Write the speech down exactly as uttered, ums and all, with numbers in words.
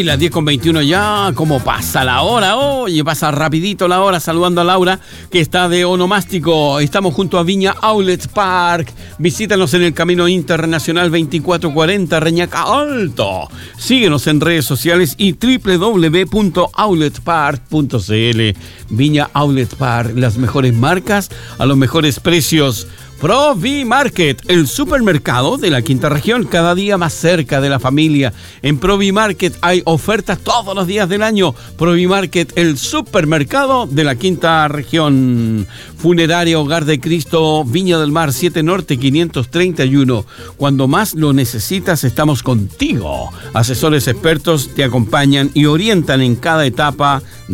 Uy, las diez con veintiuno ya, ¿cómo pasa la hora? Oye, pasa rapidito la hora, saludando a Laura, que está de onomástico. Estamos junto a Viña Outlet Park. Visítanos en el Camino Internacional veinticuatro cuarenta, Reñaca Alto. Síguenos en redes sociales y doble u doble u doble u punto outlet park punto c l. Viña Outlet Park, las mejores marcas a los mejores precios. Provi Market, el supermercado de la quinta región, cada día más cerca de la familia. En Provi Market hay ofertas todos los días del año. Provi Market, el supermercado de la quinta región. Funeraria Hogar de Cristo, Viña del Mar, siete Norte quinientos treinta y uno. Cuando más lo necesitas, estamos contigo. Asesores expertos te acompañan y orientan en cada etapa